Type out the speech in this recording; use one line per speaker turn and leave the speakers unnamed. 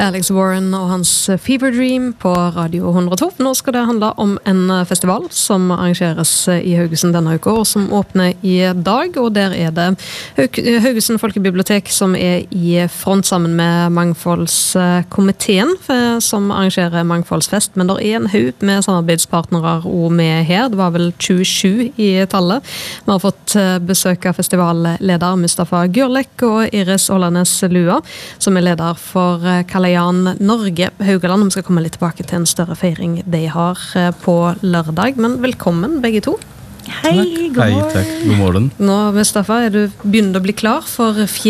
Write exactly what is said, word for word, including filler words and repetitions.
Alex Warren og hans Fever Dream på Radio hundre og to. Nå skal det handle om en festival som arrangeres i Haugesund denne uka, og som åpner i dag, og der er det Haugesund Folkebibliotek som er i front sammen med Mangfoldskomiteen, som arrangerer Mangfoldsfest, men det er en haug med samarbeidspartnere og med her. Det var vel tjuesju i tallet. Vi har fått besøk av festivalleder Mustafa Gørlek og Iris Ålanes Lua, som er leder for Kalajan Norge Haugaland. Vi skal komme litt tilbake til en større feiring de har på lørdag, men velkommen begge to.
Hei, god morgen.
Hei, takk. God morgen.
Nå, Mustafa, er du begynt å bli klar for